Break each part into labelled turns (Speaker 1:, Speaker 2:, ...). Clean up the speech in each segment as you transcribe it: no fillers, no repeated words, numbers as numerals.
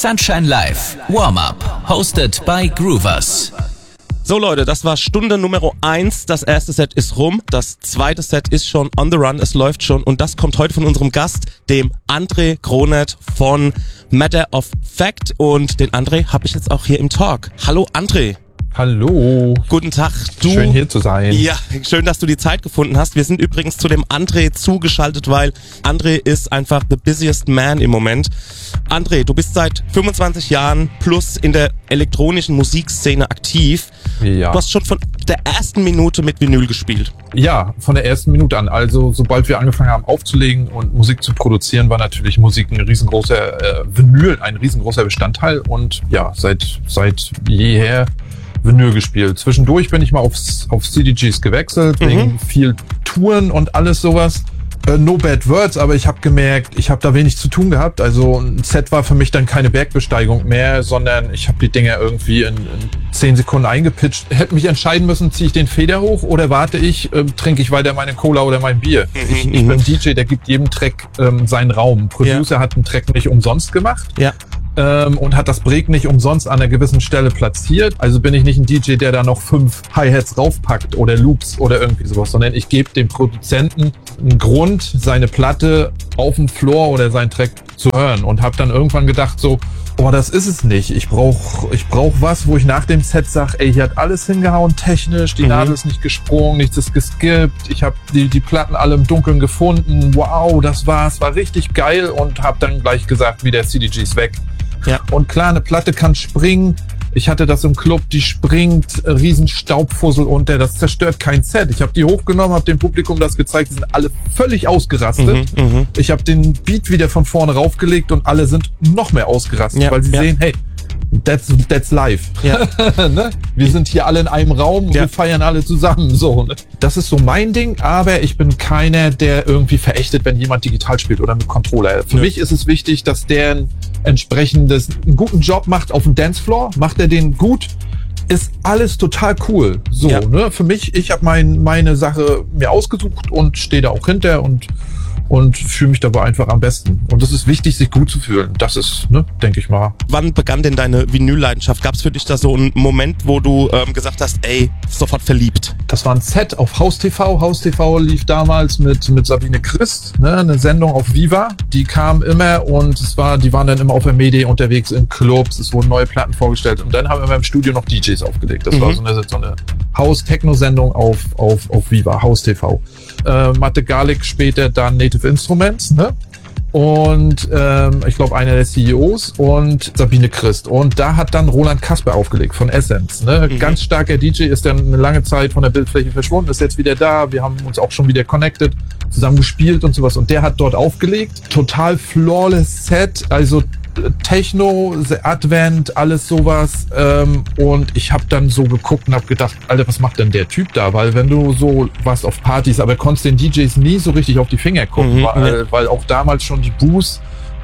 Speaker 1: Sunshine Live, Warm-Up, hosted by Groovers.
Speaker 2: So Leute, das war Stunde Nummer 1. Das erste Set ist rum, das zweite Set ist schon on the run, es läuft schon und das kommt heute von unserem Gast, dem André Gronert von Matter of Fact und den André habe ich jetzt auch hier im Talk. Hallo André.
Speaker 3: Hallo.
Speaker 2: Guten Tag.
Speaker 3: Schön hier zu sein.
Speaker 2: Ja, schön, dass du die Zeit gefunden hast. Wir sind übrigens zu dem André zugeschaltet, weil André ist einfach the busiest man im Moment. André, du bist seit 25 Jahren plus in der elektronischen Musikszene aktiv.
Speaker 3: Ja.
Speaker 2: Du hast schon von der ersten Minute mit Vinyl gespielt.
Speaker 3: Ja, von der ersten Minute an. Also sobald wir angefangen haben aufzulegen und Musik zu produzieren, war natürlich Musik ein riesengroßer Vinyl, ein riesengroßer Bestandteil. Und ja, seit jeher Vinyl gespielt. Zwischendurch bin ich mal auf CDGs gewechselt, wegen viel Touren und alles sowas. No bad words, aber ich habe gemerkt, ich habe da wenig zu tun gehabt. Also ein Set war für mich dann keine Bergbesteigung mehr, sondern ich habe die Dinger irgendwie in 10 Sekunden eingepitcht. Hätte mich entscheiden müssen, ziehe ich den Feder hoch oder warte ich, trinke ich weiter meine Cola oder mein Bier. Ich bin DJ, der gibt jedem Track seinen Raum. Producer hat einen Track nicht umsonst gemacht.
Speaker 2: Ja.
Speaker 3: Und hat das Break nicht umsonst an einer gewissen Stelle platziert. Also bin ich nicht ein DJ, der da noch 5 Hi-Hats raufpackt oder Loops oder irgendwie sowas, sondern ich gebe dem Produzenten einen Grund, seine Platte auf dem Floor oder seinen Track zu hören und habe dann irgendwann gedacht so, oh, das ist es nicht. Ich brauch was, wo ich nach dem Set sage, ey, hier hat alles hingehauen technisch, die Nadel ist nicht gesprungen, nichts ist geskippt, ich habe die Platten alle im Dunkeln gefunden, wow, es war richtig geil und habe dann gleich gesagt, wie der CDG ist weg. Ja. Und klar, eine Platte kann springen. Ich hatte das im Club, die springt, riesen Staubfussel unter, das zerstört kein Set. Ich habe die hochgenommen, habe dem Publikum das gezeigt, die sind alle völlig ausgerastet. Ich habe den Beat wieder von vorne raufgelegt und alle sind noch mehr ausgerastet, weil sie sehen, hey, that's live. Ja. Ne? Wir sind hier alle in einem Raum und wir feiern alle zusammen. So, ne? Das ist so mein Ding, aber ich bin keiner, der irgendwie verächtet, wenn jemand digital spielt oder mit Controller. Für mich ist es wichtig, dass der einen guten Job macht auf dem Dancefloor. Macht er den gut, ist alles total cool. So, ne? Für mich, ich habe meine Sache mir ausgesucht und stehe da auch hinter und fühle mich dabei einfach am besten. Und es ist wichtig, sich gut zu fühlen. Das ist, ne, denke ich mal.
Speaker 2: Wann begann denn deine Vinyl-Leidenschaft? Gab es für dich da so einen Moment, wo du gesagt hast, ey, sofort verliebt?
Speaker 3: Das war ein Set auf Haus TV. Haus TV lief damals mit Sabine Christ, ne, eine Sendung auf Viva. Die kam immer und die waren dann immer auf der Medie unterwegs in Clubs. Es wurden neue Platten vorgestellt und dann haben wir im Studio noch DJs aufgelegt. Das war so eine Haus-Techno-Sendung auf Viva, Haus TV. Matte Garlic später dann Native Instruments, ne? Und ich glaube einer der CEOs und Sabine Christ. Und da hat dann Roland Kasper aufgelegt von Essence. Ne? Ganz starker DJ, ist dann eine lange Zeit von der Bildfläche verschwunden, ist jetzt wieder da. Wir haben uns auch schon wieder connected, zusammen gespielt und sowas. Und der hat dort aufgelegt. Total flawless Set, also Techno, Advent, alles sowas. Und ich habe dann so geguckt und habe gedacht, Alter, was macht denn der Typ da? Weil wenn du so warst auf Partys, aber konntest den DJs nie so richtig auf die Finger gucken, weil auch damals schon die Boosts,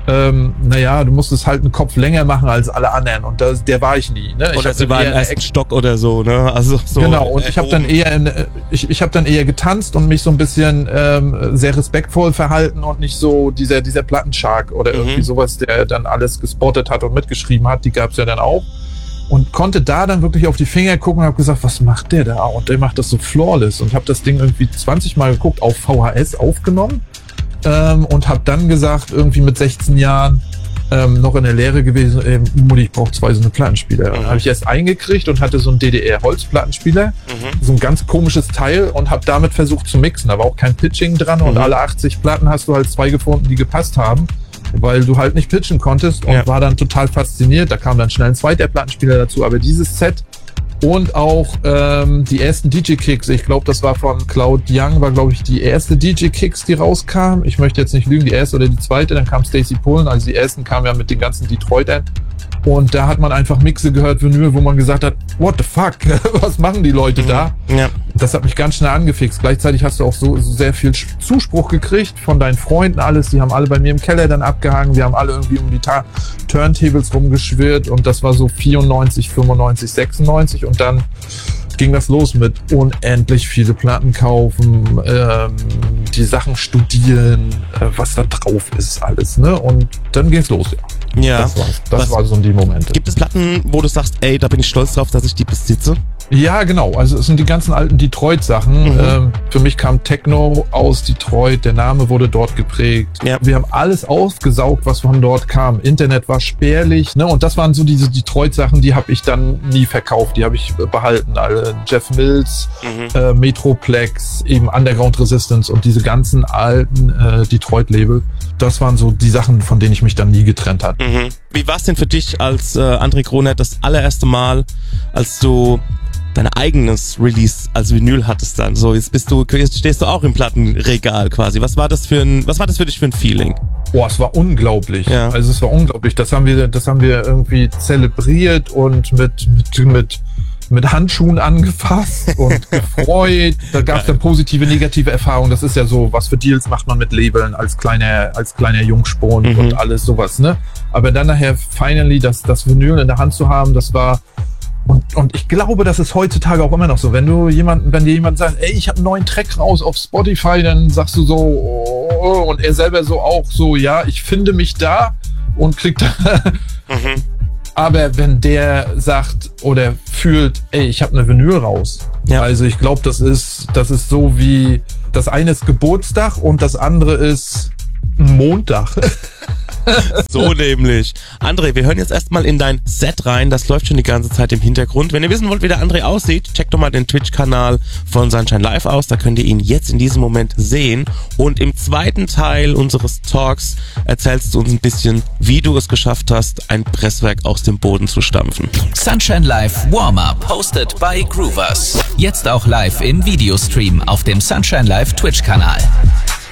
Speaker 3: du musstest halt einen Kopf länger machen als alle anderen und der war ich nie. Ne?
Speaker 2: Oder sie waren im ersten Stock oder so, ne? Also so.
Speaker 3: Genau, und ich habe dann eher getanzt und mich so ein bisschen sehr respektvoll verhalten und nicht so dieser Plattenschark oder irgendwie sowas, der dann alles gespottet hat und mitgeschrieben hat, die gab's ja dann auch. Und konnte da dann wirklich auf die Finger gucken und habe gesagt, was macht der da? Und der macht das so flawless und habe das Ding irgendwie 20 Mal geguckt, auf VHS aufgenommen. Und habe dann gesagt, irgendwie mit 16 Jahren noch in der Lehre gewesen, Mutti, ich brauche 2 so eine Plattenspieler. Dann habe ich erst eingekriegt und hatte so einen DDR-Holzplattenspieler, so ein ganz komisches Teil und habe damit versucht zu mixen. Da war auch kein Pitching dran und alle 80 Platten hast du halt 2 gefunden, die gepasst haben, weil du halt nicht pitchen konntest und war dann total fasziniert. Da kam dann schnell ein zweiter Plattenspieler dazu, aber dieses Set und auch die ersten DJ-Kicks, ich glaube, das war von Cloud Young, war, glaube ich, die erste DJ-Kicks, die rauskam. Ich möchte jetzt nicht lügen, die erste oder die zweite, dann kam Stacy Pullen, also die ersten kamen ja mit den ganzen Detroitern. Und da hat man einfach Mixe gehört, Vinyl, wo man gesagt hat, what the fuck, was machen die Leute da? Ja. Das hat mich ganz schnell angefixt. Gleichzeitig hast du auch so sehr viel Zuspruch gekriegt von deinen Freunden, alles. Die haben alle bei mir im Keller dann abgehangen. Wir haben alle irgendwie um die Turntables rumgeschwirrt und das war so 94, 95, 96 und dann ging das los mit unendlich viele Platten kaufen, die Sachen studieren, was da drauf ist, alles, ne? Und dann ging's los, ja.
Speaker 2: Ja.
Speaker 3: Das war so die Momente.
Speaker 2: Gibt es Platten, wo du sagst, ey, da bin ich stolz drauf, dass ich die besitze?
Speaker 3: Ja, genau. Also es sind die ganzen alten Detroit-Sachen. Für mich kam Techno aus Detroit. Der Name wurde dort geprägt.
Speaker 2: Ja.
Speaker 3: Wir haben alles aufgesaugt, was von dort kam. Internet war spärlich. Ne? Und das waren so diese Detroit-Sachen, die habe ich dann nie verkauft. Die habe ich behalten. Alle Jeff Mills, Metroplex, eben Underground Resistance und diese ganzen alten Detroit-Label. Das waren so die Sachen, von denen ich mich dann nie getrennt hatte.
Speaker 2: Wie war es denn für dich als André Kronet das allererste Mal, als du dein eigenes Release als Vinyl hattest dann? So, jetzt stehst du auch im Plattenregal quasi. Was war das für dich für ein Feeling?
Speaker 3: Boah, es war unglaublich.
Speaker 2: Ja.
Speaker 3: Also es war unglaublich. Das haben wir irgendwie zelebriert und mit Handschuhen angefasst und gefreut. Da gab es dann positive, negative Erfahrungen. Das ist ja so, was für Deals macht man mit Labeln als kleiner Jungspund und alles sowas, ne? Aber dann nachher finally das Vinyl in der Hand zu haben, das war. Und ich glaube, das ist heutzutage auch immer noch so. Wenn dir jemand sagt, ey, ich habe einen neuen Track raus auf Spotify, dann sagst du so, oh, und er selber so auch so, ja, ich finde mich da und kriegt da. Aber wenn der sagt oder fühlt, ey, ich habe eine Vinyl raus. Ja. Also ich glaube, das ist so wie, das eine ist Geburtstag und das andere ist Montag.
Speaker 2: So nämlich. André, wir hören jetzt erstmal in dein Set rein. Das läuft schon die ganze Zeit im Hintergrund. Wenn ihr wissen wollt, wie der André aussieht, checkt doch mal den Twitch-Kanal von Sunshine Live aus. Da könnt ihr ihn jetzt in diesem Moment sehen. Und im zweiten Teil unseres Talks erzählst du uns ein bisschen, wie du es geschafft hast, ein Presswerk aus dem Boden zu stampfen.
Speaker 1: Sunshine Live Warm-Up, hosted by Groovers. Jetzt auch live im Videostream auf dem Sunshine Live Twitch-Kanal.